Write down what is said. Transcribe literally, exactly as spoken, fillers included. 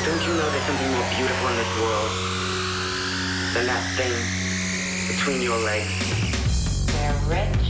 Don't you know there's something more beautiful in this world than that thing between your legs? They're rich